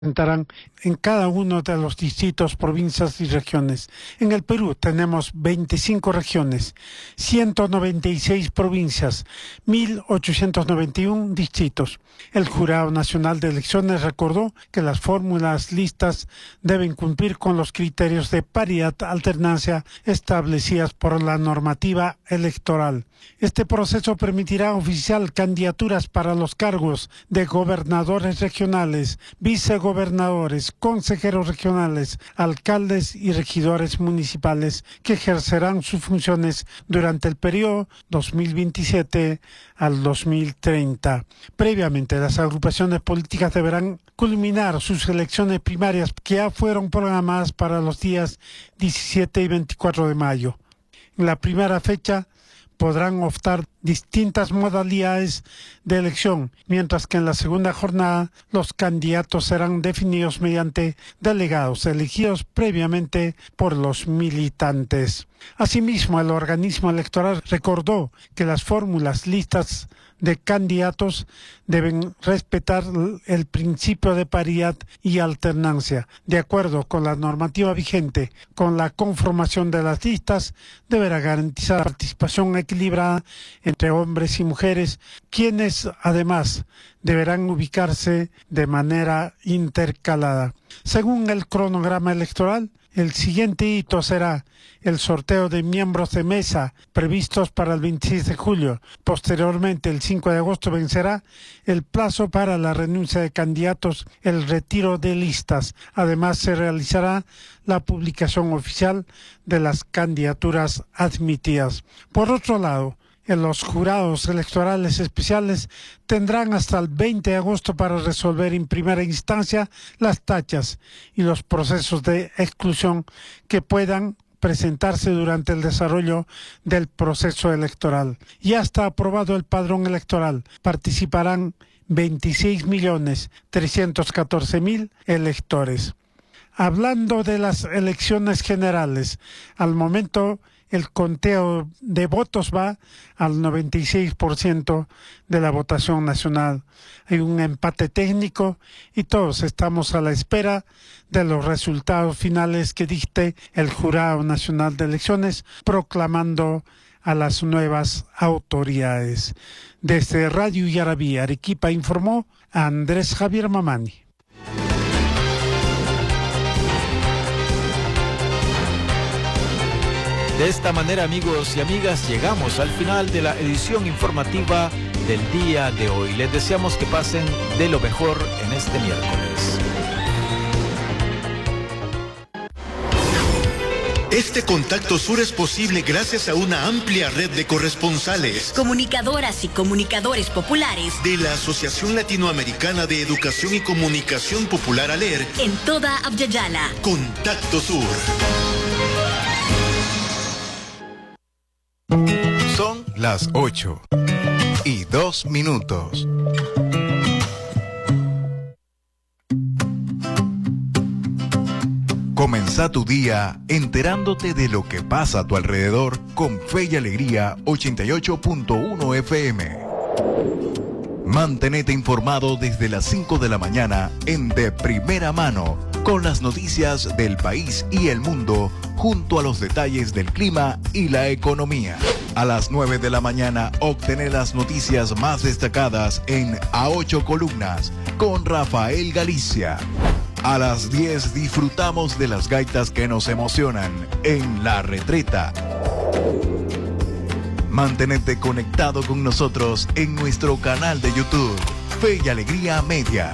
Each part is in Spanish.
presentarán en cada uno de los distritos, provincias y regiones. En el Perú tenemos 25 regiones, 196 provincias, 1.891 distritos. El Jurado Nacional de Elecciones recordó que las fórmulas listas deben cumplir con los criterios de paridad alternancia establecidas por la normativa electoral. Este proceso permitirá oficiar candidaturas para los cargos de gobernadores regionales, vicegobernadores, consejeros regionales, alcaldes y regidores municipales que ejercerán sus funciones durante el periodo 2027 al 2030. Previamente, las agrupaciones políticas deberán culminar sus elecciones primarias que ya fueron programadas para los días 17 y 24 de mayo. En la primera fecha podrán optar distintas modalidades de elección, mientras que en la segunda jornada los candidatos serán definidos mediante delegados elegidos previamente por los militantes. Asimismo, el organismo electoral recordó que las fórmulas listas de candidatos deben respetar el principio de paridad y alternancia. De acuerdo con la normativa vigente, con la conformación de las listas deberá garantizar la participación equilibrada entre hombres y mujeres, quienes además deberán ubicarse de manera intercalada. Según el cronograma electoral, el siguiente hito será el sorteo de miembros de mesa previstos para el 26 de julio. Posteriormente, el 5 de agosto vencerá el plazo para la renuncia de candidatos, el retiro de listas. Además, se realizará la publicación oficial de las candidaturas admitidas. Por otro lado, los jurados electorales especiales tendrán hasta el 20 de agosto para resolver en primera instancia las tachas y los procesos de exclusión que puedan presentarse durante el desarrollo del proceso electoral. Ya está aprobado el padrón electoral. Participarán 26.314.000 electores. Hablando de las elecciones generales, al momento el conteo de votos va al 96% de la votación nacional. Hay un empate técnico y todos estamos a la espera de los resultados finales que dicte el Jurado Nacional de Elecciones, proclamando a las nuevas autoridades. Desde Radio Yarabí, Arequipa, informó Andrés Javier Mamani. De esta manera, amigos y amigas, llegamos al final de la edición informativa del día de hoy. Les deseamos que pasen de lo mejor en este miércoles. Este Contacto Sur es posible gracias a una amplia red de corresponsales, comunicadoras y comunicadores populares de la Asociación Latinoamericana de Educación y Comunicación Popular ALER en toda Abya-Yala. Contacto Sur. Son las 8:02. Comenzá tu día enterándote de lo que pasa a tu alrededor con Fe y Alegría 88.1 FM. Mantenete informado desde las 5 de la mañana en De Primera Mano, con las noticias del país y el mundo, junto a los detalles del clima y la economía. A las 9 de la mañana, obtener las noticias más destacadas en A 8 Columnas, con Rafael Galicia. A las 10 disfrutamos de las gaitas que nos emocionan en La Retreta. Mantenete conectado con nosotros en nuestro canal de YouTube, Fe y Alegría Media.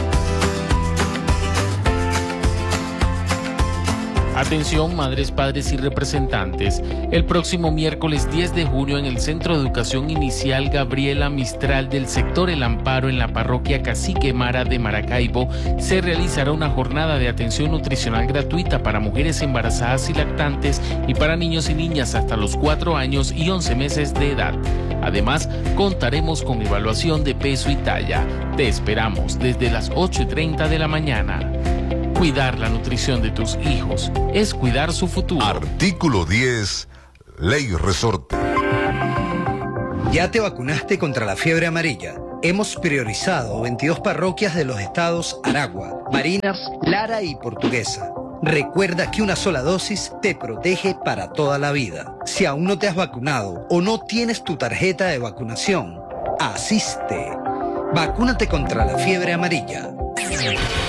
Atención, madres, padres y representantes. El próximo miércoles 10 de junio en el Centro de Educación Inicial Gabriela Mistral del sector El Amparo en la parroquia Cacique Mara de Maracaibo se realizará una jornada de atención nutricional gratuita para mujeres embarazadas y lactantes y para niños y niñas hasta los 4 años y 11 meses de edad. Además, contaremos con evaluación de peso y talla. Te esperamos desde las 8:30 de la mañana. Cuidar la nutrición de tus hijos es cuidar su futuro. Artículo 10, Ley Resorte. ¿Ya te vacunaste contra la fiebre amarilla? hemos priorizado 22 parroquias de los estados Aragua, Barinas, Lara y Portuguesa. Recuerda que una sola dosis te protege para toda la vida. Si aún no te has vacunado o no tienes tu tarjeta de vacunación, asiste. Vacúnate contra la fiebre amarilla.